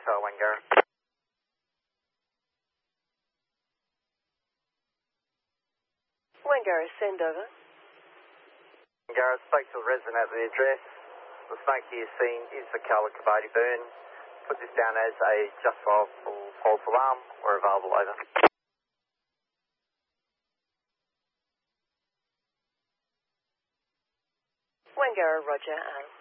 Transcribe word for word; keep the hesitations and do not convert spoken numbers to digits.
Hotel Wangara. Wangara, send over. Wangara, spoke to the resident at the address. The smoke he is seen is the Carla Caboti burn. Put this down as a justifiable false alarm. We're available, over. Wangara, roger, out.